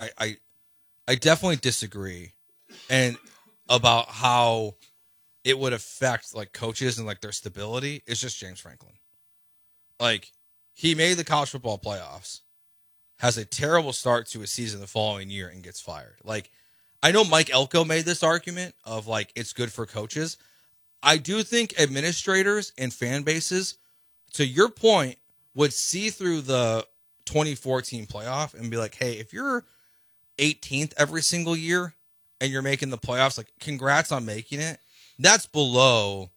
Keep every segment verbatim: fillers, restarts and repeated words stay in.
I, I, I definitely disagree, and about how it would affect like coaches and like their stability is just James Franklin. Like, he made the college football playoffs, has a terrible start to a season the following year, and gets fired. Like, I know Mike Elko made this argument of like it's good for coaches. I do think administrators and fan bases, to your point, would see through the twenty fourteen playoff and be like, hey, if you're eighteenth every single year and you're making the playoffs, like, congrats on making it. That's below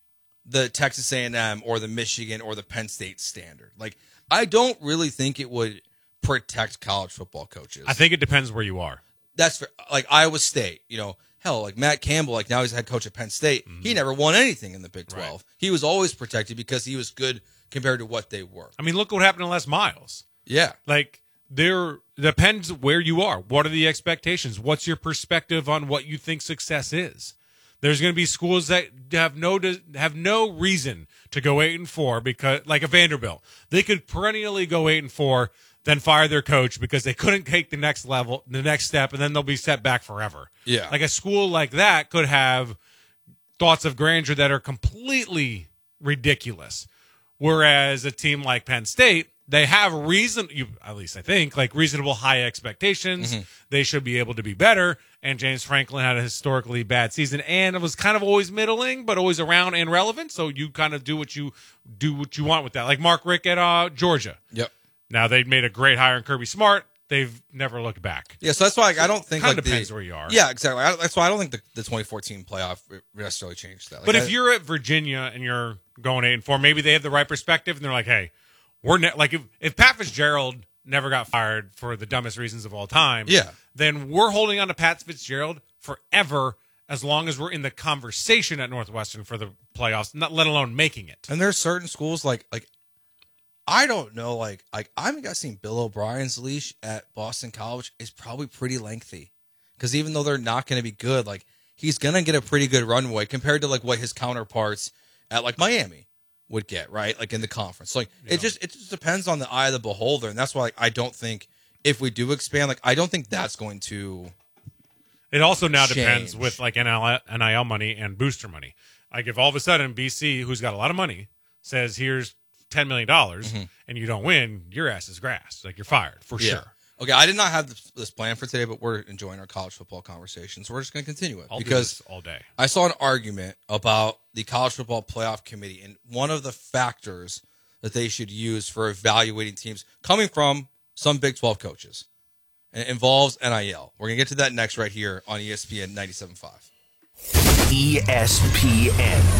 the Texas A and M or the Michigan or the Penn State standard. Like, I don't really think it would protect college football coaches. I think it depends where you are. That's for, like Iowa State, you know, hell, like Matt Campbell, like now he's head coach at Penn State. Mm-hmm. He never won anything in the Big twelve. Right. He was always protected because he was good compared to what they were. I mean, look what happened to Les Miles. Yeah. Like, there depends where you are. What are the expectations? What's your perspective on what you think success is? There's going to be schools that have no have no reason to go eight and four because, like a Vanderbilt, they could perennially go eight and four, then fire their coach because they couldn't take the next level, the next step, and then they'll be set back forever. Yeah, like a school like that could have thoughts of grandeur that are completely ridiculous, whereas a team like Penn State, they have reason, you, at least I think, like reasonable high expectations. Mm-hmm. They should be able to be better. And James Franklin had a historically bad season, and it was kind of always middling, but always around and relevant. So you kind of do what you do what you want with that. Like Mark Richt at uh, Georgia. Yep. Now they made a great hire in Kirby Smart. They've never looked back. Yeah, so that's why like, I don't think kind like of depends the, where you are. Yeah, exactly. I, that's why I don't think the, the twenty fourteen playoff necessarily changed that. Like, but if I, you're at Virginia and you're going eight and four, maybe they have the right perspective, and they're like, "Hey, we're ne-, like if, if Pat Fitzgerald never got fired for the dumbest reasons of all time, yeah, then we're holding on to Pat Fitzgerald forever as long as we're in the conversation at Northwestern for the playoffs, not let alone making it." And there's certain schools like like I don't know, like like I'm guessing Bill O'Brien's leash at Boston College is probably pretty lengthy, because even though they're not going to be good, like he's going to get a pretty good runway compared to like what his counterparts at like Miami would get, right? Like in the conference. Like yeah. it just it just depends on the eye of the beholder, and that's why like, I don't think if we do expand, like I don't think that's going to. It also now change. depends with like N I L money and booster money. Like if all of a sudden B C, who's got a lot of money, says here's ten million dollars mm-hmm. and you don't win, your ass is grass. Like you're fired for yeah. sure. Okay, I did not have this, this plan for today, but we're enjoying our college football conversation, so we're just going to continue it. I'll because do this all day. I saw an argument about the College Football Playoff Committee, and one of the factors that they should use for evaluating teams coming from some Big twelve coaches, and it involves N I L. We're going to get to that next right here on E S P N ninety-seven point five. E S P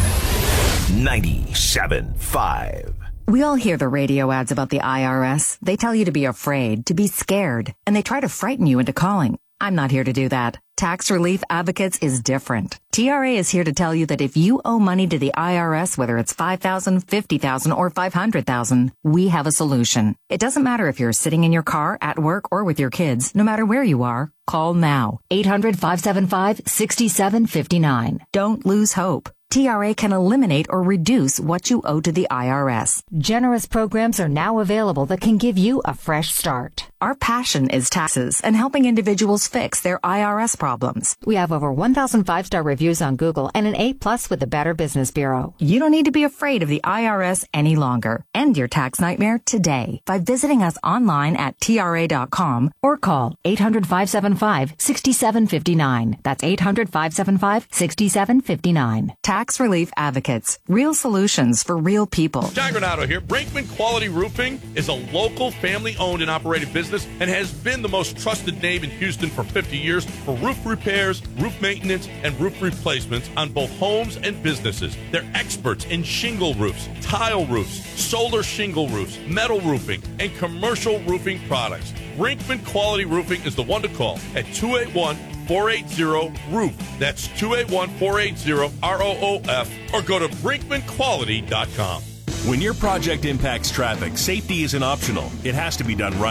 N ninety-seven point five. We all hear the radio ads about the I R S. They tell you to be afraid, to be scared, and they try to frighten you into calling. I'm not here to do that. Tax Relief Advocates is different. T R A is here to tell you that if you owe money to the I R S, whether it's five thousand dollars, fifty thousand dollars, or five hundred thousand dollars, we have a solution. It doesn't matter if you're sitting in your car, at work, or with your kids. No matter where you are, call now. eight hundred, five seven five, six seven five nine. Don't lose hope. T R A can eliminate or reduce what you owe to the I R S. Generous programs are now available that can give you a fresh start. Our passion is taxes and helping individuals fix their I R S problems. We have over one thousand five-star reviews on Google and an A plus with the Better Business Bureau. You don't need to be afraid of the I R S any longer. End your tax nightmare today by visiting us online at T R A dot com or call eight hundred, five seven five, six seven five nine. That's eight hundred, five seven five, six seven five nine. Tax Relief Advocates. Real solutions for real people. John Granado here. Brinkman Quality Roofing is a local family-owned and operated business and has been the most trusted name in Houston for fifty years for roof repairs, roof maintenance, and roof replacements on both homes and businesses. They're experts in shingle roofs, tile roofs, solar shingle roofs, metal roofing, and commercial roofing products. Brinkman Quality Roofing is the one to call at two eight one, four eight zero, roof. That's two eight one, four eight zero, R O O F, or go to brinkman quality dot com. When your project impacts traffic, safety isn't optional. It has to be done right.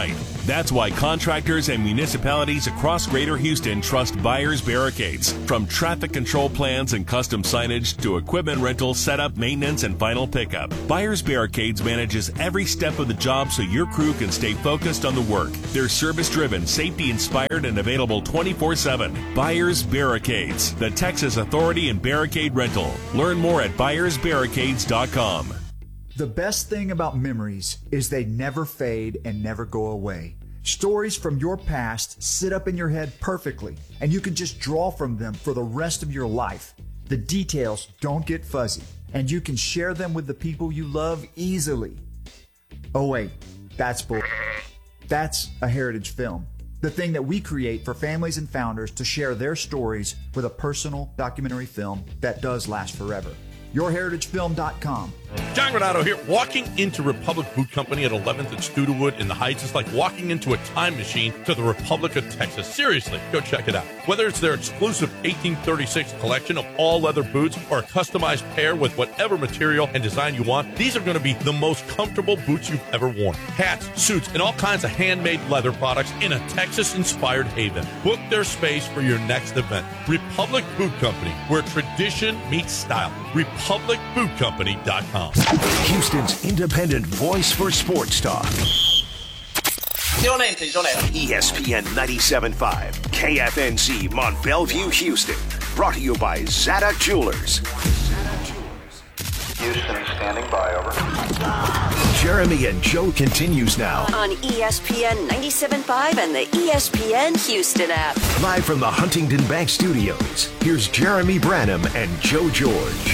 That's why contractors and municipalities across Greater Houston trust Buyers Barricades. From traffic control plans and custom signage to equipment rental, setup, maintenance, and final pickup, Buyers Barricades manages every step of the job so your crew can stay focused on the work. They're service-driven, safety-inspired, and available twenty-four seven. Buyers Barricades, the Texas Authority in Barricade Rental. Learn more at buyers barricades dot com. The best thing about memories is they never fade and never go away. Stories from your past sit up in your head perfectly, and you can just draw from them for the rest of your life. The details don't get fuzzy, and you can share them with the people you love easily. Oh wait, that's bull. That's a heritage film. The thing that we create for families and founders to share their stories with a personal documentary film that does last forever. your heritage film dot com. John Granato here. Walking into Republic Boot Company at eleventh and Studewood in the Heights is like walking into a time machine to the Republic of Texas. Seriously, go check it out. Whether it's their exclusive eighteen thirty-six collection of all leather boots or a customized pair with whatever material and design you want, these are going to be the most comfortable boots you've ever worn. Hats, suits, and all kinds of handmade leather products in a Texas-inspired haven. Book their space for your next event. Republic Boot Company, where tradition meets style. republic boot company dot com. Houston's independent voice for sports talk. Your name, please, your name. E S P N ninety-seven point five, K F N Z, Mont Bellevue, Houston. Brought to you by Zadok Jewelers. Houston, standing by, over. Jeremy and Joe continues now. On E S P N ninety-seven point five and the E S P N Houston app. Live from the Huntington Bank Studios, here's Jeremy Branham and Joe George.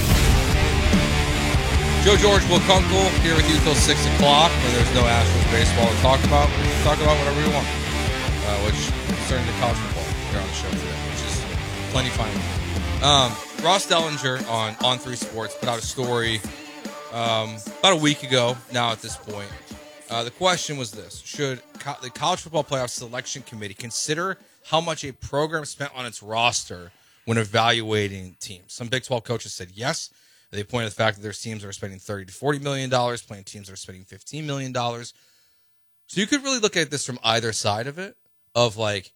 Joe George Will Kunkel here with you till six o'clock when there's no Astros baseball to talk about. We can talk about whatever we want, uh, which concerning the college football here on the show today, which is plenty fine. Um, Ross Dellinger on On three Sports put out a story um, about a week ago now at this point. Uh, the question was this: should co- the College Football Playoff Selection Committee consider how much a program spent on its roster when evaluating teams? Some Big twelve coaches said yes. They pointed to the fact that there's teams that are spending thirty to forty million dollars, playing teams that are spending fifteen million dollars. So you could really look at this from either side of it, of like,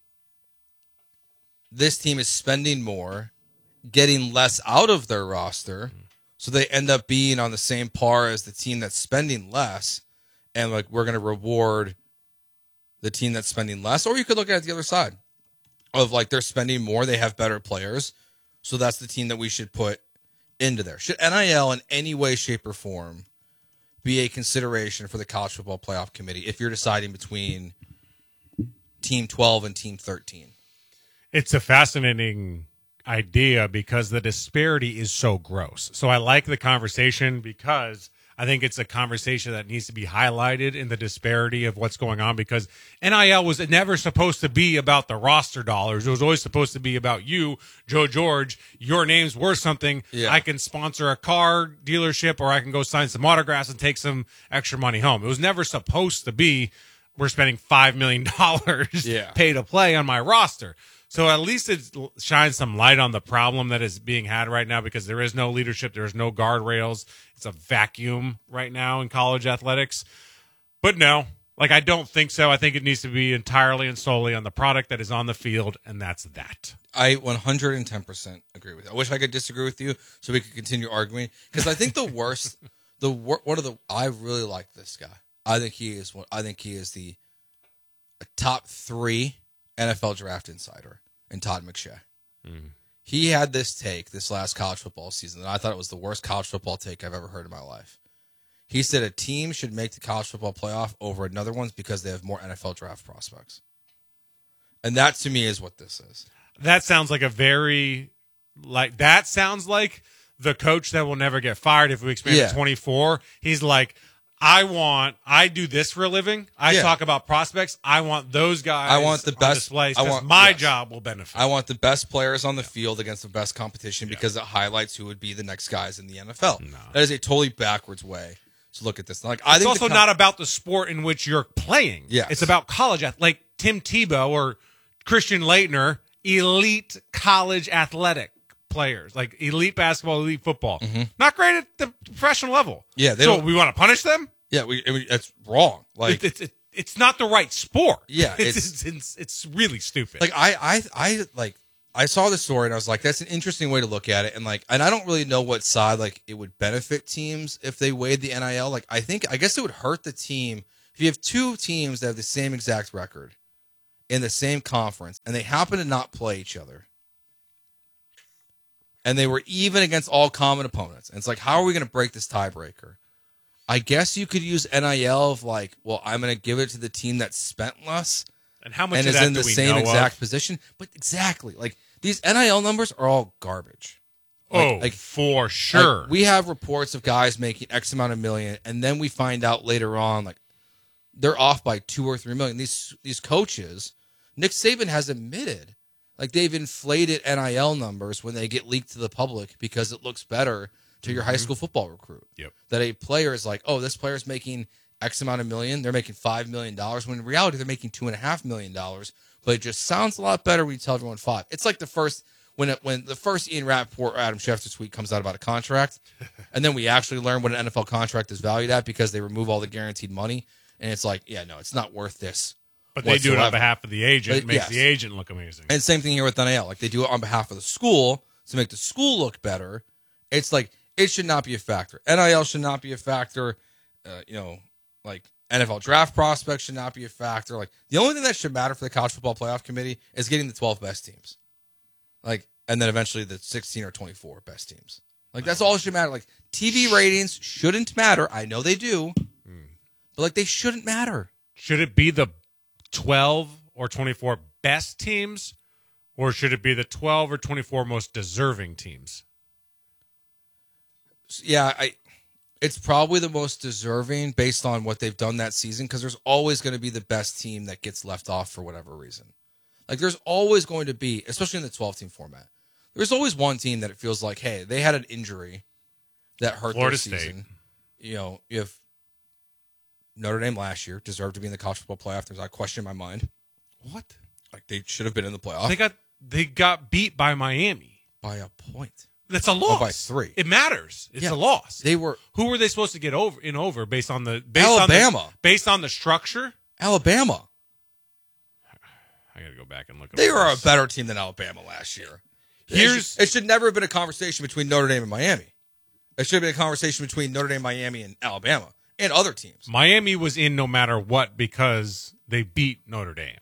this team is spending more, getting less out of their roster, so they end up being on the same par as the team that's spending less, and like we're going to reward the team that's spending less. Or you could look at it the other side, of like they're spending more, they have better players, so that's the team that we should put into there. Should N I L in any way, shape, or form be a consideration for the College Football Playoff Committee if you're deciding between Team twelve and Team thirteen? It's a fascinating idea because the disparity is so gross. So I like the conversation because I think it's a conversation that needs to be highlighted in the disparity of what's going on, because N I L was never supposed to be about the roster dollars. It was always supposed to be about you, Joe George. Your name's worth something. Yeah. I can sponsor a car dealership, or I can go sign some autographs and take some extra money home. It was never supposed to be we're spending five million dollars yeah. pay to play on my roster. So at least it shines some light on the problem that is being had right now, because there is no leadership. There is no guardrails. It's a vacuum right now in college athletics. But no, like I don't think so. I think it needs to be entirely and solely on the product that is on the field, and that's that. I one hundred ten percent agree with you. I wish I could disagree with you so we could continue arguing, because I think the worst, the wor- one of the I really like this guy. I think he is one. I think he is the top three N F L draft insider in Todd McShay. Mm. He had this take this last college football season, and I thought it was the worst college football take I've ever heard in my life. He said a team should make the college football playoff over another one's because they have more N F L draft prospects. And that, to me, is what this is. That sounds like a very, like, that sounds like the coach that will never get fired if we expand yeah. to twenty-four. He's like, I want, I do this for a living. I yeah. talk about prospects. I want those guys I want the on best display I because want, my yes. job will benefit. I want the best players on the field against the best competition, because yeah. it highlights who would be the next guys in the N F L. No. That is a totally backwards way to look at this. Like, I it's think also com- not about the sport in which you're playing. Yes. It's about college. Like Tim Tebow or Christian Laettner, elite college athletic players, like elite basketball, elite football. Mm-hmm. Not great at the professional level. Yeah. They so don't, we want to punish them? Yeah, we, I mean, it's wrong. Like it, it, it, it's not the right sport. Yeah, it's it's- it's, it's, it's really stupid. Like I, I, I like I saw the story and I was like, that's an interesting way to look at it. And like, and I don't really know what side like it would benefit teams if they weighed the N I L. Like, I think I guess it would hurt the team if you have two teams that have the same exact record in the same conference and they happen to not play each other. And they were even against all common opponents. And it's like, how are we going to break this tiebreaker? I guess you could use N I L of like, well, I'm going to give it to the team that spent less and how much and of is that in do the we same know exact of? position. But exactly, like these N I L numbers are all garbage. Oh, Like, like for sure. like, we have reports of guys making X amount of million, and then we find out later on like they're off by two or three million. These these coaches, Nick Saban has admitted, like they've inflated N I L numbers when they get leaked to the public because it looks better to your high school football recruit. Yep. That a player is like, oh, this player's making X amount of million. They're making five million dollars. When in reality, they're making two and a half million dollars. But it just sounds a lot better when you tell everyone five. It's like the first when it, when the first Ian Rappaport or Adam Schefter tweet comes out about a contract, and then we actually learn what an N F L contract is valued at because they remove all the guaranteed money, and it's like, yeah, no, it's not worth this. But they do it on whatsoever. behalf of the agent. It But, makes yes. the agent look amazing. And same thing here with N I L. Like they do it on behalf of the school to make the school look better. It's like it should not be a factor. N I L should not be a factor. Uh, you know, like N F L draft prospects should not be a factor. Like the only thing that should matter for the College Football Playoff Committee is getting the twelve best teams. Like, and then eventually the sixteen or twenty-four best teams. Like that's all that should matter. Like T V ratings shouldn't matter. I know they do, but like they shouldn't matter. Should it be the twelve or twenty-four best teams, or should it be the twelve or twenty-four most deserving teams? Yeah, I. It's probably the most deserving based on what they've done that season because there's always going to be the best team that gets left off for whatever reason. Like there's always going to be, especially in the twelve-team format, there's always one team that it feels like, hey, they had an injury that hurt Florida their State. season. You know, you have Notre Dame last year deserved to be in the college football playoff. There's not a question in my mind. What? Like they should have been in the playoff They got they got beat by Miami. by a point. That's a loss. Oh, by three. It matters. It's Yeah. a loss. They were Who were they supposed to get over in over based on the based Alabama. on the, based on the structure? Alabama. I got to go back and look. They up were a this. better team than Alabama last year. Here's- it should, it should never have been a conversation between Notre Dame and Miami. It should have been a conversation between Notre Dame, Miami, and Alabama and other teams. Miami was in no matter what because they beat Notre Dame.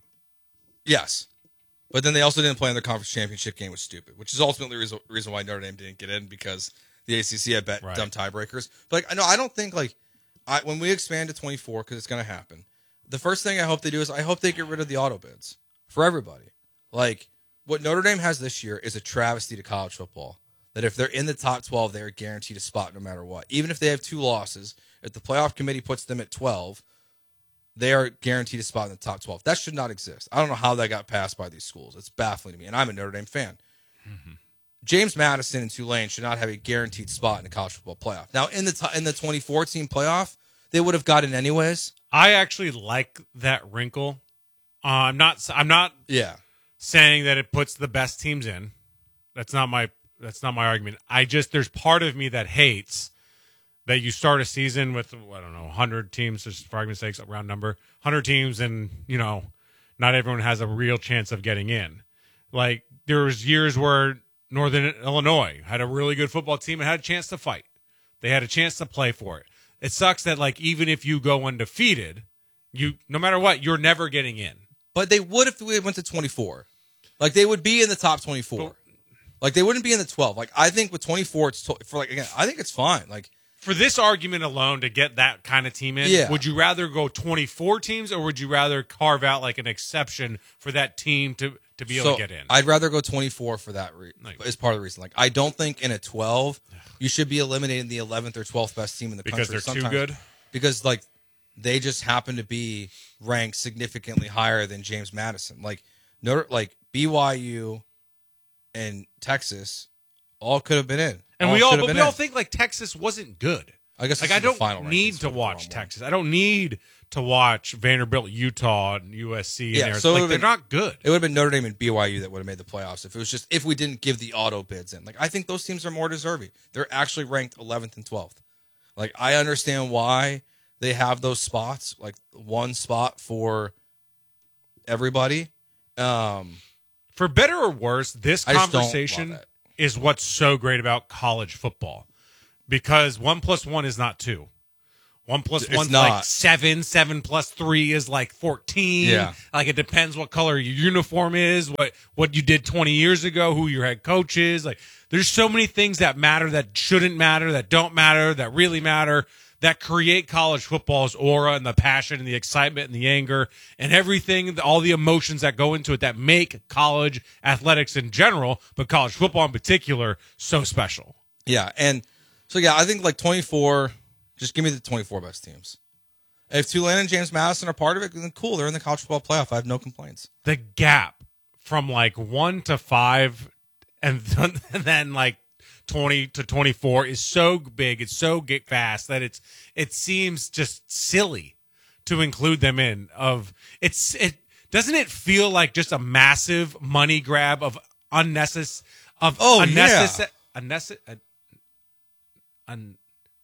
Yes, but then they also didn't play in their conference championship game, which was stupid. Which is ultimately the reason, reason why Notre Dame didn't get in because the A C C had bet Right. dumb tiebreakers. But like, I know I don't think like I, when we expand to twenty-four because it's going to happen. The first thing I hope they do is I hope they get rid of the auto bids for everybody. Like what Notre Dame has this year is a travesty to college football. That if they're in the top twelve, they're guaranteed a spot no matter what. Even if they have two losses, if the playoff committee puts them at twelve, they are guaranteed a spot in the top twelve. That should not exist. I don't know how that got passed by these schools. It's baffling to me, and I'm a Notre Dame fan. Mm-hmm. James Madison and Tulane should not have a guaranteed spot in the college football playoff. Now, in the t- in the twenty fourteen playoff, they would have gotten anyways. I actually like that wrinkle. Uh, I'm not. I'm not Yeah. saying that it puts the best teams in. That's not my. That's not my argument. I just there's part of me that hates that you start a season with I don't know one hundred teams, just for argument's sake, a round number, one hundred teams, and you know, not everyone has a real chance of getting in. Like there was years where Northern Illinois had a really good football team and had a chance to fight. They had a chance to play for it. It sucks that like even if you go undefeated, you no matter what, you're never getting in. But they would if we went to twenty-four. Like they would be in the top twenty-four. But, like they wouldn't be in the twelve. Like I think with twenty-four, it's to- for like again, I think it's fine. Like for this argument alone to get that kind of team in, Yeah. would you rather go twenty-four teams or would you rather carve out like an exception for that team to, to be able so to get in? I'd rather go twenty-four for that reason. Like- Is part of the reason. Like I don't think in a twelve you should be eliminating the eleventh or twelfth best team in the Because country. they're too sometimes. good? Because like they just happen to be ranked significantly higher than James Madison. Like Notre, like B Y U and Texas all could have been in. and we all, should have but been we all in. think like Texas wasn't good. I guess Like this I is the don't final need rankings to for the watch wrong Texas. I don't need to watch Vanderbilt, Utah, and U S C. And Yeah, Arizona. so it like, would've they're been- not good. It would have been Notre Dame and B Y U that would have made the playoffs if it was just if we didn't give the auto bids in. Like I think those teams are more deserving. They're actually ranked eleventh and twelfth. Like I understand why they have those spots, like one spot for everybody. Um, For better or worse, this I just don't conversation love it. is what's so great about college football, because one plus one is not two. One plus It's one's not. like seven. Seven plus three is like fourteen. Yeah. Like it depends what color your uniform is, what what you did twenty years ago, who your head coach is. Like there's so many things that matter, that shouldn't matter, that don't matter, that really matter, that create college football's aura and the passion and the excitement and the anger and everything, all the emotions that go into it that make college athletics in general, but college football in particular, so special. Yeah, and so yeah, I think like twenty-four. Just give me the twenty-four best teams. If Tulane and James Madison are part of it, then cool. They're in the college football playoff. I have no complaints. The gap from like one to five and then, and then like twenty to twenty-four is so big. It's so get fast that it's it seems just silly to include them in. Of it's it doesn't it feel like just a massive money grab of unnecessary of Oh, unnecessary unnecessary. Un-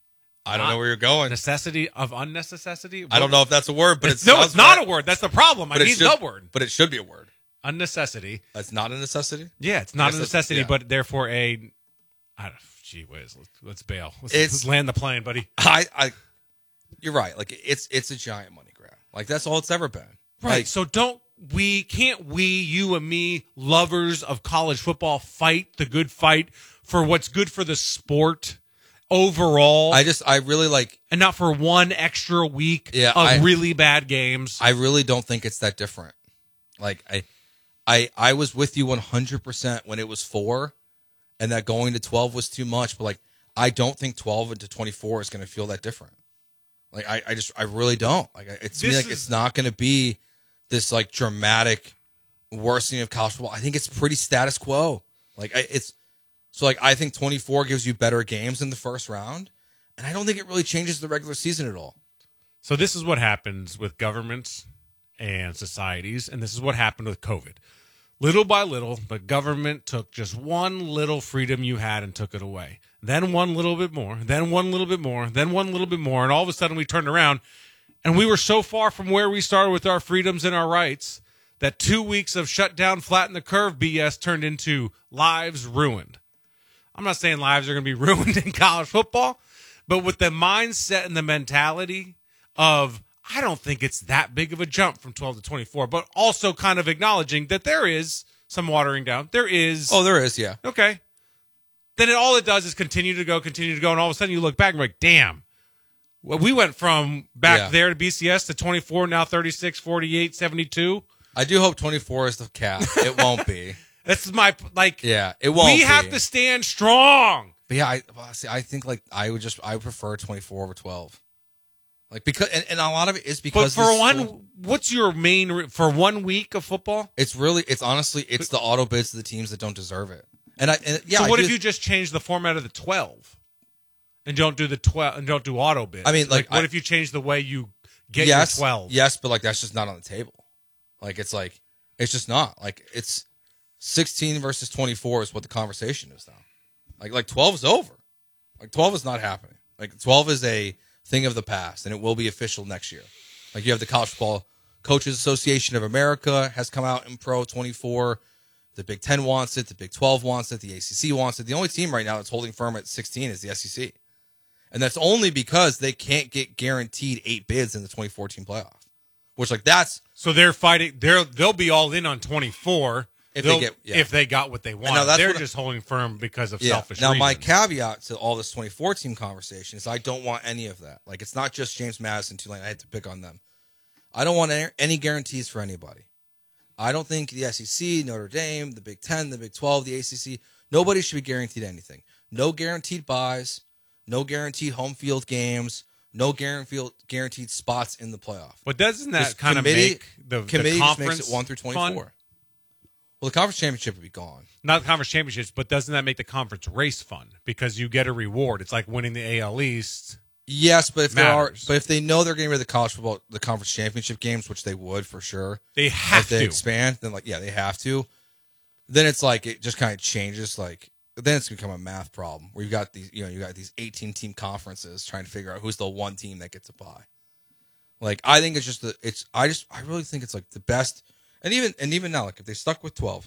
I don't know where you're going. necessity of unnecessity. I don't know if that's a word, but It's, it no, sounds it's not right. a word. That's the problem. I But it need should- the word. But it should be a word. Unnecessity. That's not a necessity. Yeah, it's not guess a that's- necessity, yeah. but therefore a. I don't, gee whiz, let's, let's bail. Let's, It's- let's land the plane, buddy. I, I, you're right. Like it's it's a giant money grab. Like that's all it's ever been. Right. Like, So don't we? Can't we? You and me, lovers of college football, fight the good fight for what's good for the sport overall, I just I really like. and not for one extra week Yeah, of I- really bad games. I really don't think it's that different. Like I, I I was with you one hundred percent when it was four, and that going to twelve was too much. But like I don't think twelve into twenty-four is going to feel that different. Like I, I just I really don't. Like it's to me This like is- it's not going to be this like dramatic worsening of college football. I think it's pretty status quo. Like I, it's so like I think twenty-four gives you better games in the first round, and I don't think it really changes the regular season at all. So this is what happens with governments and societies, and this is what happened with COVID. Little by little, the government took just one little freedom you had and took it away. Then one little bit more, then one little bit more, then one little bit more, and all of a sudden we turned around, and we were so far from where we started with our freedoms and our rights that two weeks of shut down, flatten the curve B S turned into lives ruined. I'm not saying lives are going to be ruined in college football, but with the mindset and the mentality of, I don't think it's that big of a jump from twelve to twenty-four, but also kind of acknowledging that there is some watering down. There is. Oh, there is, yeah. Okay. Then it, all it does is continue to go, continue to go, and all of a sudden you look back and you're like, damn. Well, we went from back Yeah. there to B C S to twenty-four, now thirty-six, forty-eight, seventy-two. I do hope twenty-four is the cap. It won't be. That's my, like, Yeah, it won't. we have be. to stand strong. But yeah, I well, see, I think like I would just I would prefer twenty-four over twelve. Like because and, and a lot of it is But because for this one, school- what's your main, re- for one week of football? it's really it's honestly it's the auto bids to the teams that don't deserve it. And I and, yeah. so I what do- if you just change the format of the twelve and don't do the twelve and don't do auto bids? I mean, like, what I- if you change the way you get yes, your twelve? Yes, but like that's just not on the table. Like it's like it's just not. Like it's sixteen versus twenty-four is what the conversation is now. Like like twelve is over. Like twelve is not happening. Like twelve is a thing of the past, and it will be official next year. Like you have the College Football Coaches Association of America has come out in pro twenty-four. The Big Ten wants it. The Big twelve wants it. The A C C wants it. The only team right now that's holding firm at sixteen is the S E C. And that's only because they can't get guaranteed eight bids in the twenty fourteen playoff. Which, like, that's... So they're fighting. They're they'll be all in on twenty-four If they They'll- get- yeah. if they got what they want. now that's They're what I- just holding firm because of Yeah. selfish Now, my reasons. caveat to all this twenty-four team conversation is I don't want any of that. Like, it's not just James Madison, Tulane. I had to pick on them. I don't want any, any guarantees for anybody. I don't think the S E C, Notre Dame, the Big Ten, the Big twelve, the A C C, nobody should be guaranteed anything. No guaranteed buys, no guaranteed home field games, no guaranteed guaranteed spots in the playoff. But doesn't that This kind of committee- make the, committee the just conference makes it one through fun? twenty-four. Well, the conference championship would be gone. Not the conference championships, but doesn't that make the conference race fun? Because you get a reward. It's like winning the A L East. Yes, but if there are, Matters. but if they know they're getting rid of the college football, the conference championship games, which they would for sure, They have if they to. expand, then like yeah, they have to. Then it's like it just kind of changes. Like then it's become a math problem where you got these, you know, you got these eighteen team conferences trying to figure out who's the one team that gets a bye. Like, I think it's just the it's. I just I really think it's like the best, and even and even now, like if they stuck with twelve,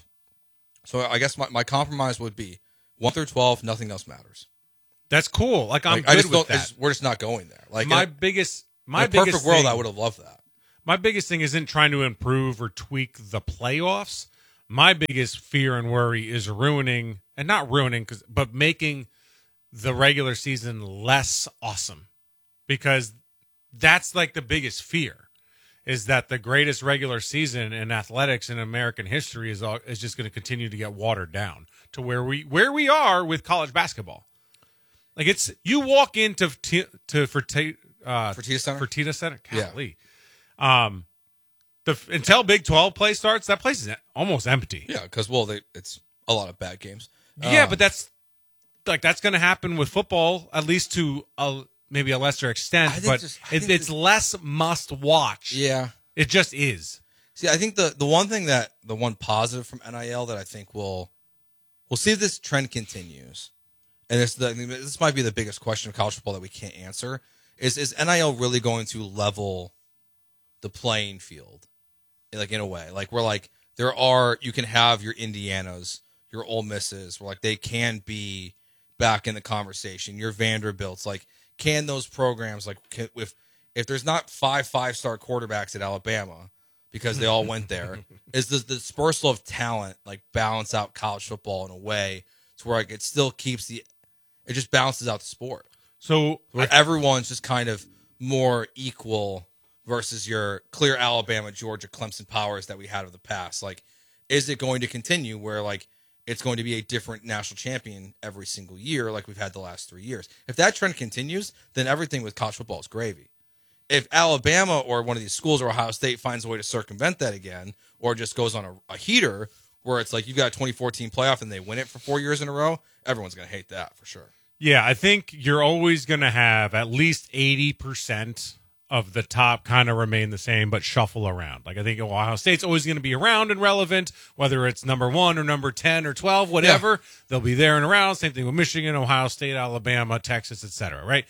so I guess my, my compromise would be one through twelve, nothing else matters. That's cool. Like I'm like, good I just with don't, that. just, we're just not going there. Like my in a, biggest, my in a biggest perfect world, thing, I would have loved that. My biggest thing isn't trying to improve or tweak the playoffs. My biggest fear and worry is ruining, and not ruining, cause, but making the regular season less awesome, because that's like the biggest fear, is that the greatest regular season in athletics in American history is all, is just going to continue to get watered down to where we where we are with college basketball. Like it's you walk into t- to for t- uh, Fertitta Center. Fertitta Center, golly. Yeah. Um, the until Big twelve play starts, that place is almost empty. Yeah, because well, they, it's a lot of bad games. Yeah, Um, but that's like that's going to happen with football, at least to a, maybe a lesser extent. I think But just- I it, think it's the- less must watch. yeah. It just is. See, I think the the one thing that the one positive from N I L that I think will we'll see if this trend continues, and this the, this might be the biggest question of college football that we can't answer is is N I L really going to level the playing field, like in a way, like we're like there are you can have your Indianas, your Ole Misses, where like they can be back in the conversation. Your Vanderbilts, like can those programs like can, if if there's not five five star quarterbacks at Alabama because they all went there, is the, the dispersal of talent like balance out college football in a way to where like it still keeps the it just balances out the sport So where I- everyone's just kind of more equal versus your clear Alabama, Georgia, Clemson powers that we had of the past. Like, is it going to continue where like it's going to be a different national champion every single year like we've had the last three years? If that trend continues, then everything with college football is gravy. If Alabama or one of these schools or Ohio State finds a way to circumvent that again, or just goes on a, a heater where it's like you've got a twenty fourteen playoff and they win it for four years in a row, everyone's going to hate that for sure. yeah, I think you're always going to have at least eighty percent of the top kind of remain the same, but shuffle around. Like I think Ohio State's always going to be around and relevant, whether it's number one or number ten or twelve, whatever. Yeah. They'll be there and around. Same thing with Michigan, Ohio State, Alabama, Texas, et cetera. Right?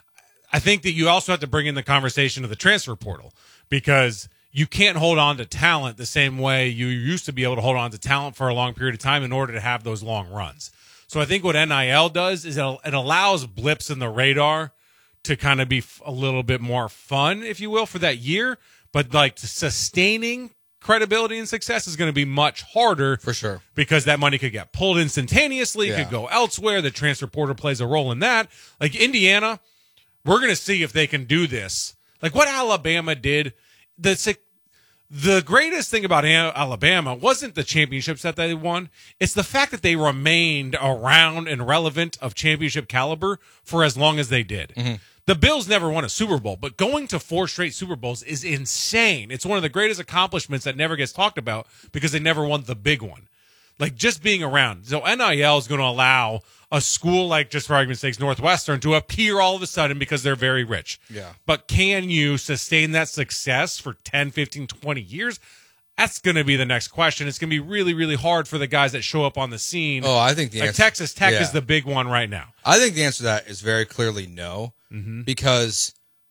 I think that you also have to bring in the conversation of the transfer portal, because you can't hold on to talent the same way you used to be able to hold on to talent for a long period of time in order to have those long runs. So I think what N I L does is it allows blips in the radar to kind of be a little bit more fun, if you will, for that year. But like sustaining credibility and success is going to be much harder For sure. because that money could get pulled instantaneously, Yeah. could go elsewhere. The transfer portal plays a role in that. Like Indiana, we're going to see if they can do this. Like what Alabama did, the the greatest thing about Alabama wasn't the championships that they won. It's the fact that they remained around and relevant of championship caliber for as long as they did. Mm-hmm. The Bills never won a Super Bowl, but going to four straight Super Bowls is insane. It's one of the greatest accomplishments that never gets talked about because they never won the big one. Like just being around. So N I L is going to allow a school like, just for argument's sake, Northwestern to appear all of a sudden because they're very rich. Yeah. But can you sustain that success for ten, fifteen, twenty years? That's going to be the next question. It's going to be really, really hard for the guys that show up on the scene. Oh, I think the like answer, Texas Tech yeah. is the big one right now. I think the answer to that is very clearly no, Mm-hmm. because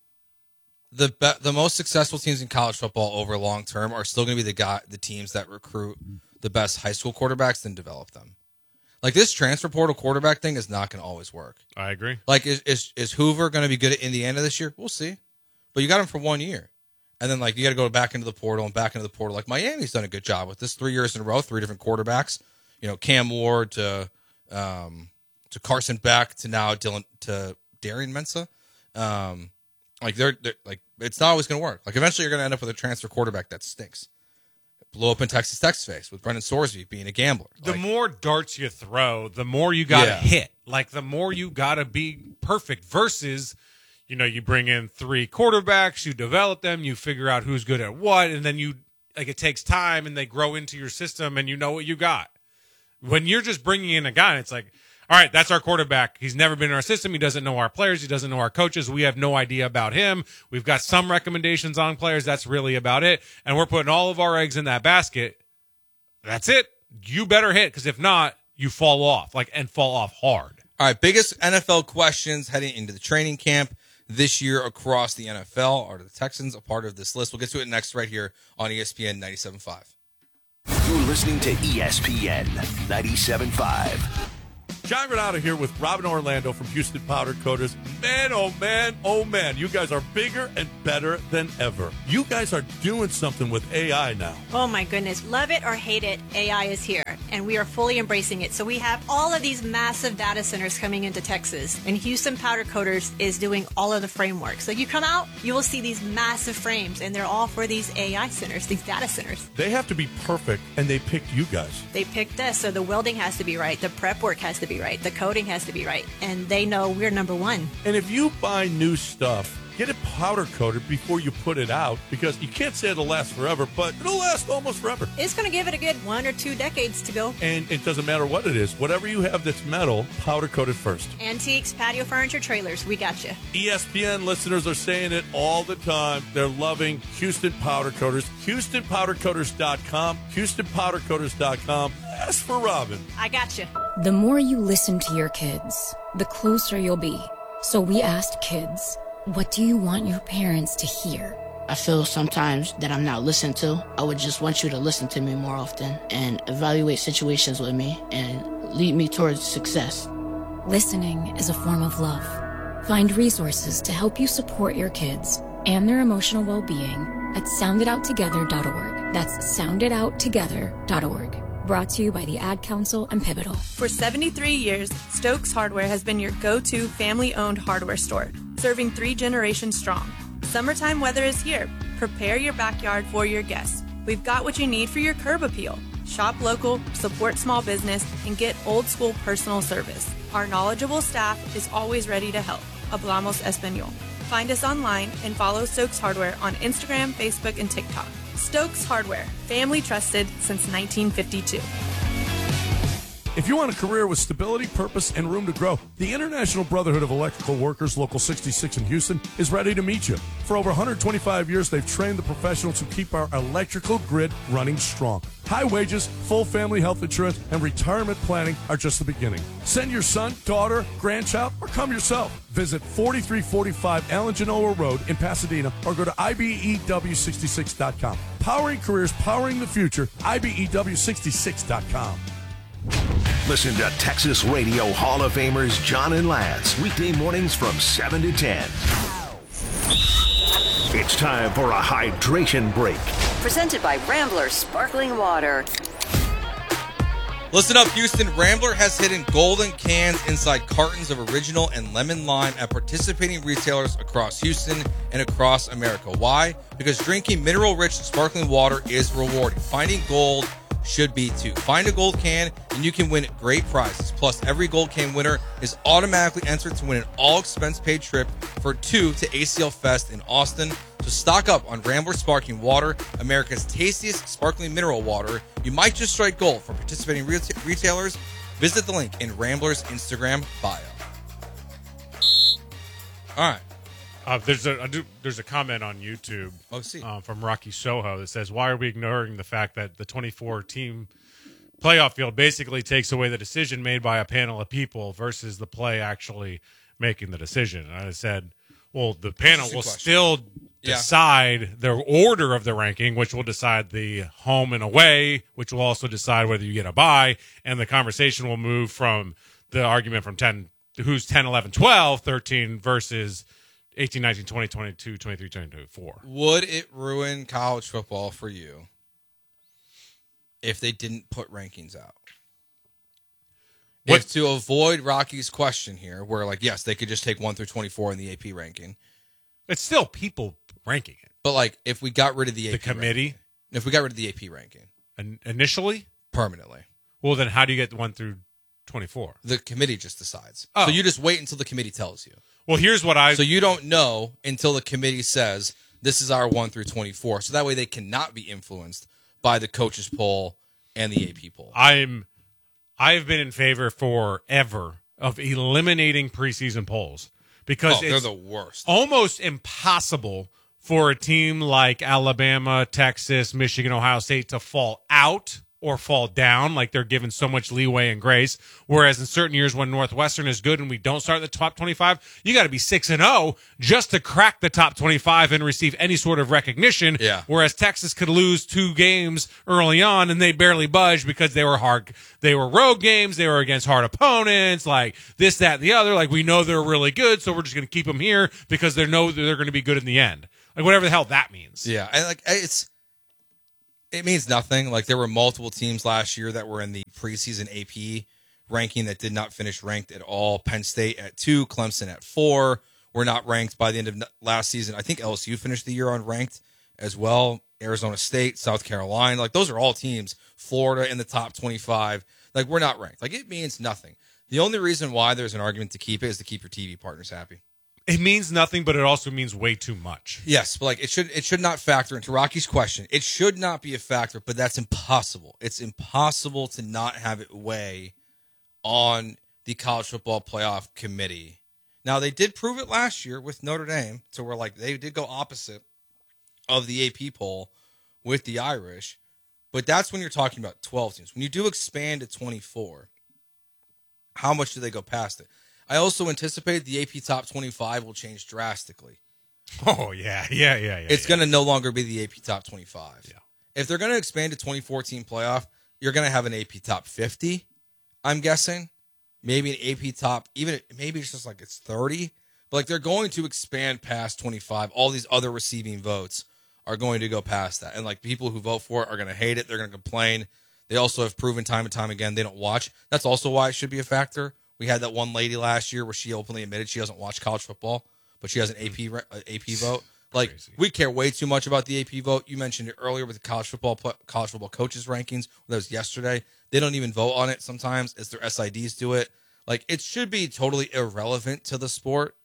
the be- the most successful teams in college football over long term are still going to be the guy the teams that recruit the best high school quarterbacks and develop them. Like this transfer portal quarterback thing is not going to always work. I agree. Like is is, is Hoover going to be good at Indiana this year? We'll see, but you got him for one year. And then, like, you got to go back into the portal and back into the portal. Like, Miami's done a good job with this three years in a row, three different quarterbacks. You know, Cam Ward to um, to Carson Beck to now Dylan to Darian Mensah. Um, like, they're, they're like, it's not always going to work. Like, eventually, you're going to end up with a transfer quarterback that stinks. Blew up in Texas Tech's face with Brendan Sorsby being a gambler. The Like, more darts you throw, the more you got to Yeah. hit. Like, the more you got to be perfect versus, you know, you bring in three quarterbacks, you develop them, you figure out who's good at what, and then you, like, it takes time and they grow into your system and you know what you got. When you're just bringing in a guy, it's like, all right, that's our quarterback. He's never been in our system. He doesn't know our players. He doesn't know our coaches. We have no idea about him. We've got some recommendations on players. That's really about it. And we're putting all of our eggs in that basket. That's it. You better hit, because if not, you fall off, like, and fall off hard. All right, biggest N F L questions heading into the training camp. this year across the N F L. Are the Texans a part of this list? We'll get to it next right here on E S P N ninety-seven point five. You're listening to E S P N ninety-seven point five. John Granado here with Robin Orlando from Houston Powder Coaters. Man, oh man, oh man, you guys are bigger and better than ever. You guys are doing something with A I now. Oh my goodness. Love it or hate it, A I is here, and we are fully embracing it. So we have all of these massive data centers coming into Texas, and Houston Powder Coaters is doing all of the framework. So you come out, you will see these massive frames, and they're all for these A I centers, these data centers. They have to be perfect, and they picked you guys. They picked us, so the welding has to be right, the prep work has to be right, the coating has to be right, and they know we're number one. And if you buy new stuff, get it powder coated before you put it out, because you can't say it'll last forever, but it'll last almost forever. It's going to give it a good one or two decades to go. And it doesn't matter what it is. Whatever you have that's metal, powder coated first. Antiques, patio furniture, trailers, we got you. E S P N listeners are saying it all the time. They're loving Houston Powder Coaters. Houston Powder Coaters dot com. Houston Powder Coaters dot com. Ask for Robin. I got you. The more you listen to your kids, the closer you'll be. So we asked kids, what do you want your parents to hear? I feel sometimes that I'm not listened to. I would just want you to listen to me more often and evaluate situations with me and lead me towards success. Listening is a form of love. Find resources to help you support your kids and their emotional well-being at sound it out together dot org. That's sound it out together dot org. Brought to you by the Ad Council and Pivotal. For seventy-three years, Stokes Hardware has been your go-to family-owned hardware store, serving three generations strong. Summertime weather is here. Prepare your backyard for your guests. We've got what you need for your curb appeal. Shop local, support small business, and get old-school personal service. Our knowledgeable staff is always ready to help. Hablamos Español. Find us online and follow Stokes Hardware on Instagram, Facebook, and TikTok. Stokes Hardware, family trusted since nineteen fifty-two. If you want a career with stability, purpose, and room to grow, the International Brotherhood of Electrical Workers, Local sixty-six in Houston, is ready to meet you. For over one hundred twenty-five years, they've trained the professionals who keep our electrical grid running strong. High wages, full family health insurance, and retirement planning are just the beginning. Send your son, daughter, grandchild, or come yourself. Visit forty-three forty-five Alan Genoa Road in Pasadena or go to I B E W sixty-six dot com. Powering careers, powering the future, I B E W sixty-six dot com. Listen to Texas Radio Hall of Famers John and Lance weekday mornings from seven to ten. It's time for a hydration break. Presented by Rambler Sparkling Water. Listen up, Houston. Rambler has hidden golden cans inside cartons of original and lemon lime at participating retailers across Houston and across America. Why? Because drinking mineral-rich sparkling water is rewarding. Finding gold should be too. Find a gold can and you can win great prizes. Plus, every gold can winner is automatically entered to win an all-expense-paid trip for two to A C L Fest in Austin. So stock up on Rambler Sparkling Water, America's tastiest sparkling mineral water. You might just strike gold for participating reta- retailers. Visit the link in Rambler's Instagram bio. All right. Uh, there's a, a there's a comment on YouTube oh, see. Uh, from Rocky Soho that says, why are we ignoring the fact that the twenty-four team playoff field basically takes away the decision made by a panel of people versus the play actually making the decision? And I said, well, the panel will question. still decide yeah. the order of the ranking, which will decide the home and away, which will also decide whether you get a bye, and the conversation will move from the argument from ten to who's ten, eleven, twelve, thirteen versus eighteen, nineteen, twenty, twenty-two, twenty-three, twenty-four. Would it ruin college football for you if they didn't put rankings out? What? If to avoid Rocky's question here, where like, yes, they could just take one through twenty-four in the A P ranking. It's still people ranking it. But like, if we got rid of the A P the committee, ranking, if we got rid of the A P ranking, In- initially, permanently. Well, then how do you get the one through twenty-four? The committee just decides. Oh. So you just wait until the committee tells you. Well, here's what I... So you don't know until the committee says, this is our one through twenty-four. So that way they cannot be influenced by the coaches poll and the A P poll. I'm, I have been in favor forever of eliminating preseason polls because oh, they're it's the worst. Almost impossible for a team like Alabama, Texas, Michigan, Ohio State to fall out or fall down, like they're given so much leeway and grace. Whereas in certain years when Northwestern is good and we don't start in the top twenty-five, you got to be six and oh just to crack the top twenty-five and receive any sort of recognition. Yeah. Whereas Texas could lose two games early on and they barely budged because they were hard, they were road games, they were against hard opponents, like this, that, and the other. Like we know they're really good, so we're just going to keep them here because they know that they're going to be good in the end. Like whatever the hell that means. Yeah, and like it's it means nothing. Like there were multiple teams last year that were in the preseason A P ranking that did not finish ranked at all. Penn State at two, Clemson at four were not ranked by the end of last season. I think L S U finished the year unranked as well. Arizona State, South Carolina, like those are all teams. Florida in the top twenty-five. Like we're not ranked. Like it means nothing. The only reason why there's an argument to keep it is to keep your T V partners happy. It means nothing, but it also means way too much. Yes, but like it should it should not factor into Rocky's question. It should not be a factor, but that's impossible. It's impossible to not have it weigh on the college football playoff committee. Now they did prove it last year with Notre Dame, so we're like they did go opposite of the A P poll with the Irish, but that's when you're talking about twelve teams. When you do expand to twenty-four, how much do they go past it? I also anticipate the A P top twenty-five will change drastically. Oh, yeah, yeah, yeah, yeah. It's yeah. going to no longer be the A P top twenty-five. Yeah. If they're going to expand to twenty fourteen playoff, you're going to have an A P top fifty, I'm guessing. Maybe an A P top, even maybe it's just like it's thirty. But like they're going to expand past twenty-five. All these other receiving votes are going to go past that. And like people who vote for it are going to hate it. They're going to complain. They also have proven time and time again they don't watch. That's also why it should be a factor. We had that one lady last year where she openly admitted she doesn't watch college football, but she has an A P A P vote. Like Crazy. We we care way too much about the A P vote. You mentioned it earlier with the college football college football coaches rankings. That was yesterday. They don't even vote on it sometimes. It's their S I Ds do it. Like it should be totally irrelevant to the sport.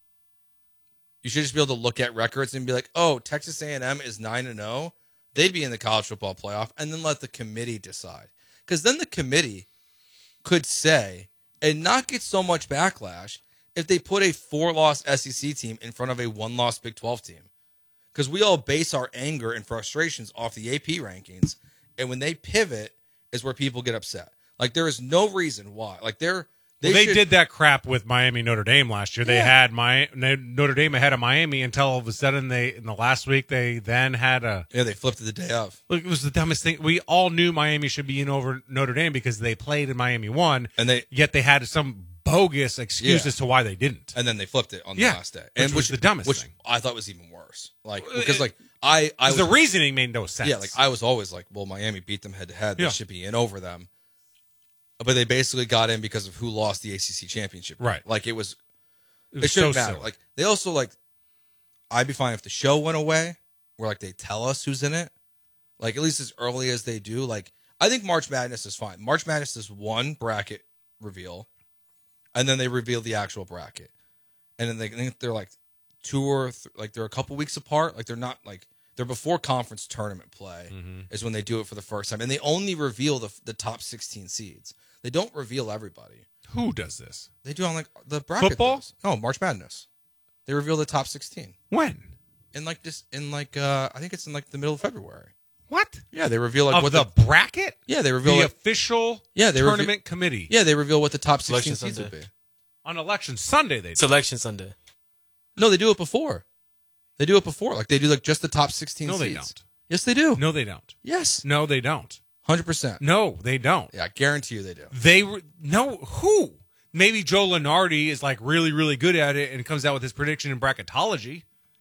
You should just be able to look at records and be like, "Oh, Texas A and M is nine and zero. They'd be in the college football playoff," and then let the committee decide. Because then the committee could say. And not get so much backlash if they put a four-loss S E C team in front of a one-loss Big twelve team. Because we all base our anger and frustrations off the A P rankings. And when they pivot is where people get upset. Like, there is no reason why. Like, they're... They, well, they should, did that crap with Miami Notre Dame last year. They Yeah. had my Notre Dame ahead of Miami until all of a sudden they in the last week they then had a Yeah, they flipped it the day of. look. It was the dumbest thing. We all knew Miami should be in over Notre Dame because they played and Miami won, And they... yet they had some bogus excuse Yeah. as to why they didn't. And then they flipped it on the Yeah, last day. which And was the dumbest which thing. I thought was even worse. Like, because, like, I... I was, the reasoning made no sense. Yeah, like, I was always like, well, Miami beat them head-to-head. They Yeah. should be in over them. But they basically got in because of who lost the A C C championship. Right. Like, it was... It It, was shouldn't so matter. silly. Like, they also, like... I'd be fine if the show went away, where, like, they tell us who's in it. Like, at least as early as they do. Like, I think March Madness is fine. March Madness is one bracket reveal, and then they reveal the actual bracket. And then they I think they're, like, two or... Th- like, they're a couple weeks apart. Like, they're not, like... They're before conference tournament play Mm-hmm. is when they do it for the first time. And they only reveal the the top sixteen seeds. They don't reveal everybody. Who does this? They do on like the bracket. Football? does. No, March Madness. They reveal the top sixteen. When? In like this in like uh I think it's in like the middle of February. What? Yeah, they reveal like Of what the, the, bracket? Yeah, they reveal The like, official Yeah, they reveal- tournament committee. Yeah, they reveal what the top Selection sixteen seeds would Sunday. be. On election Sunday they do. Selection Sunday. No, they do it before. They do it before. Like they do like just the top sixteen No, seeds. they don't. Yes, they do. No, they don't. Yes. No, they don't. one hundred percent. No, they don't. Yeah, I guarantee you they do. They re- no who? Maybe Joe Lenardi is like really, really good at it and comes out with his prediction in bracketology.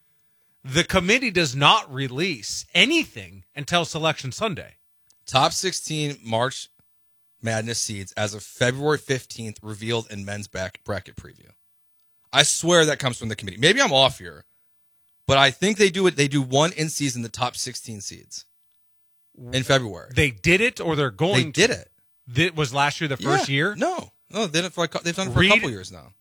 The committee does not release anything until Selection Sunday. Top sixteen March Madness seeds as of February fifteenth revealed in men's back bracket preview. I swear that comes from the committee. Maybe I'm off here, but I think they do it. They do one in season, the top sixteen seeds in February. They did it, or they're going. They did to. it. That was last year, the first Yeah. year. No, no, they did it for like, they've done it for Read- a couple years now.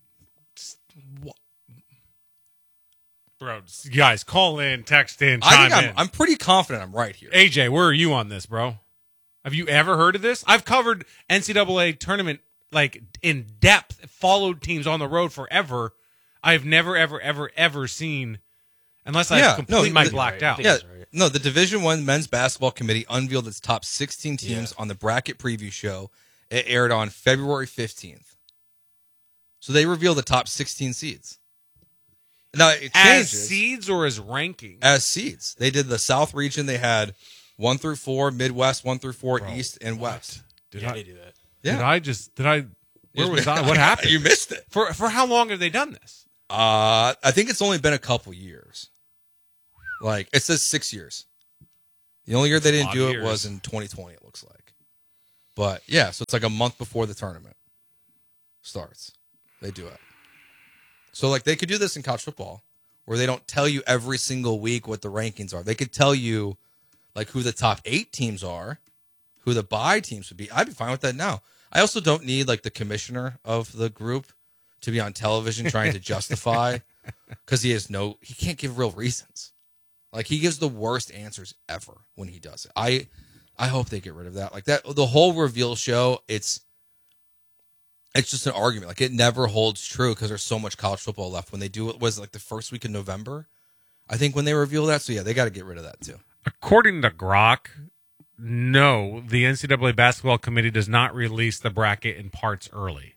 Bro, guys, call in, text in, I chime think I'm, in. I'm pretty confident I'm right here. A J, where are you on this, bro? Have you ever heard of this? I've covered N C double A tournament like in depth, followed teams on the road forever. I've never, ever, ever, ever seen, unless I Yeah, completely no, the- blacked out. Yeah, No, the Division One Men's Basketball Committee unveiled its top sixteen teams yeah. on the bracket preview show. It aired on February fifteenth. So they revealed the top sixteen seeds. Now it changes. As seeds or as rankings? As seeds. They did the South region. They had one through four, Midwest one through four, Bro, East and what? West. Did yeah, I they do that? Yeah. Did I just did I? Where You was I? What happened? You missed it. For for how long have they done this? Uh, I think it's only been a couple years. Like it says six years. The only year they didn't do it years. was in twenty twenty. It looks like. But yeah, so it's like a month before the tournament starts. They do it. So like they could do this in college football, where they don't tell you every single week what the rankings are. They could tell you like who the top eight teams are, who the bye teams would be. I'd be fine with that now. I also don't need like the commissioner of the group to be on television trying to justify because he has no, he can't give real reasons. Like he gives the worst answers ever when he does it. I, I hope they get rid of that. Like that, the whole reveal show, it's, it's just an argument. Like it never holds true because there's so much college football left. When they do it was like the first week in November, I think when they reveal that. So yeah, they got to get rid of that too. According to Grok, no, the N C double A basketball committee does not release the bracket in parts early.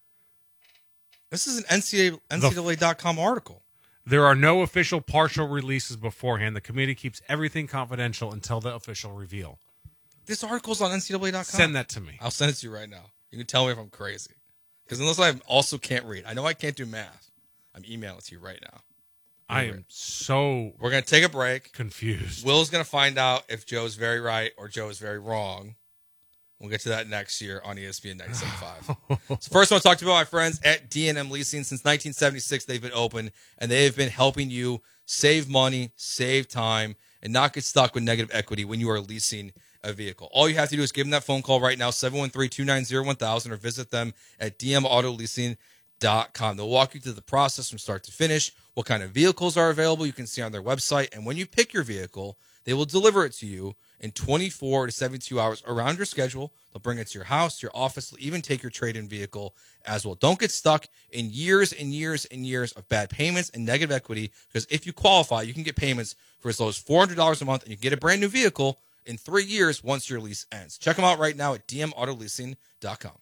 This is an N C double A dot com article. There are no official partial releases beforehand. The committee keeps everything confidential until the official reveal. This article's on N C double A dot com. Send that to me. I'll send it to you right now. You can tell me if I'm crazy. Because unless I also can't read. I know I can't do math. I'm emailing it to you right now. I am so We're going to take a break. confused. Will's going to find out if Joe's very right or Joe is very wrong. We'll get to that next year on E S P N ninety-seven point five. So first I want to talk to you about my friends at D and M Leasing. Since nineteen seventy-six, they've been open, and they have been helping you save money, save time, and not get stuck with negative equity when you are leasing a vehicle. All you have to do is give them that phone call right now, seven one three, two nine zero, one thousand, or visit them at d m auto leasing dot com. They'll walk you through the process from start to finish, what kind of vehicles are available, you can see on their website, and when you pick your vehicle, they will deliver it to you in twenty-four to seventy-two hours around your schedule. They'll bring it to your house, your office, they'll even take your trade-in vehicle as well. Don't get stuck in years and years and years of bad payments and negative equity, because if you qualify, you can get payments for as low as four hundred dollars a month, and you can get a brand new vehicle in three years once your lease ends. Check them out right now at d m auto leasing dot com.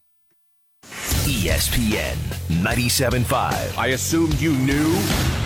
E S P N ninety-seven point five. I assumed you knew.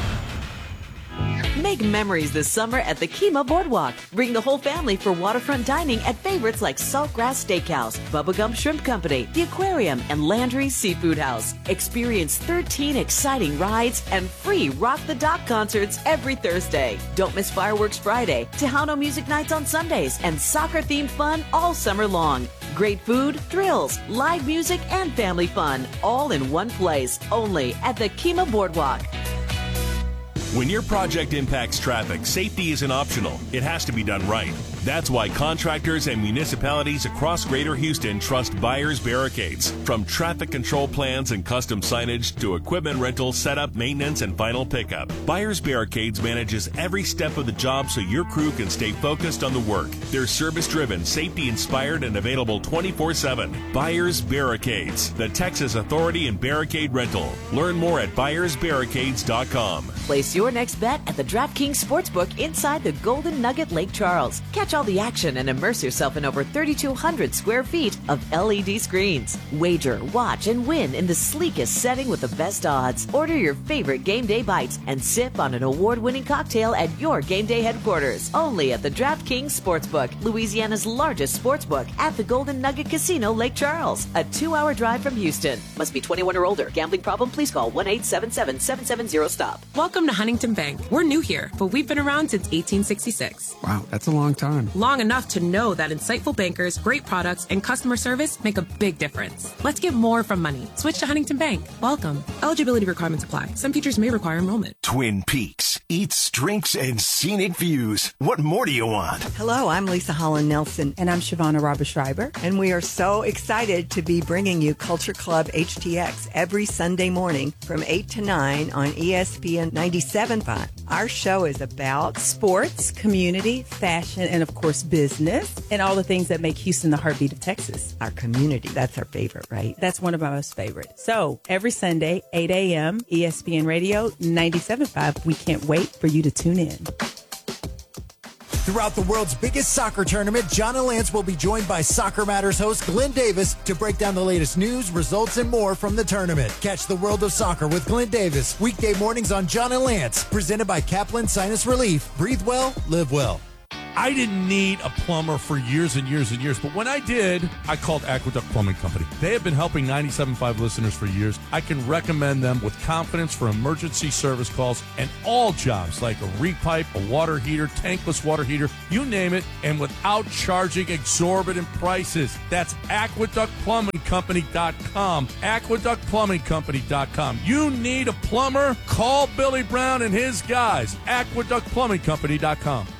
Make memories this summer at the Kima Boardwalk. Bring the whole family for waterfront dining at favorites like Saltgrass Steakhouse, Bubba Gump Shrimp Company, The Aquarium, and Landry's Seafood House. Experience thirteen exciting rides and free Rock the Dock concerts every Thursday. Don't miss Fireworks Friday, Tejano Music Nights on Sundays, and soccer-themed fun all summer long. Great food, thrills, live music, and family fun, all in one place, only at the Kima Boardwalk. When your project impacts traffic, safety isn't optional. It has to be done right. That's why contractors and municipalities across Greater Houston trust Byers Barricades. From traffic control plans and custom signage to equipment rental, setup, maintenance, and final pickup, Byers Barricades manages every step of the job so your crew can stay focused on the work. They're service-driven, safety-inspired, and available twenty-four seven. Byers Barricades, the Texas authority in barricade rental. Learn more at byers barricades dot com. Place your next bet at the DraftKings Sportsbook inside the Golden Nugget Lake Charles. Catch all the action and immerse yourself in over thirty-two hundred square feet of L E D screens. Wager, watch, and win in the sleekest setting with the best odds. Order your favorite game day bites and sip on an award-winning cocktail at your game day headquarters. Only at the DraftKings Sportsbook, Louisiana's largest sportsbook at the Golden Nugget Casino, Lake Charles. A two-hour drive from Houston. Must be twenty-one or older. Gambling problem? Please call one eight seven seven, seven seven zero, stop. Welcome to Huntington Bank. We're new here, but we've been around since eighteen sixty-six. Wow, that's a long time. Long enough to know that insightful bankers, great products, and customer service make a big difference. Let's get more from money. Switch to Huntington Bank. Welcome. Eligibility requirements apply. Some features may require enrollment. Twin Peaks. Eats, drinks, and scenic views. What more do you want? Hello, I'm Lisa Holland Nelson. And I'm Shavana Rabba Schreiber. And we are so excited to be bringing you Culture Club H T X every Sunday morning from eight to nine on E S P N ninety-seven point five. Our show is about sports, community, fashion, and of course business, and all the things that make Houston the heartbeat of Texas. Our community. That's our favorite, right? That's one of my most favorite. So every Sunday, eight a.m., E S P N Radio ninety-seven point five. We can't wait for you to tune in. Throughout the world's biggest soccer tournament, John and Lance will be joined by Soccer Matters host Glenn Davis to break down the latest news, results, and more from the tournament. Catch the world of soccer with Glenn Davis weekday mornings on John and Lance, presented by Kaplan Sinus Relief. Breathe well, live well. I didn't need a plumber for years and years and years, but when I did, I called Aqueduct Plumbing Company. They have been helping ninety-seven point five listeners for years. I can recommend them with confidence for emergency service calls and all jobs like a repipe, a water heater, tankless water heater, you name it, and without charging exorbitant prices. That's aqueduct plumbing company dot com. aqueduct plumbing company dot com. You need a plumber? Call Billy Brown and his guys. aqueduct plumbing company dot com.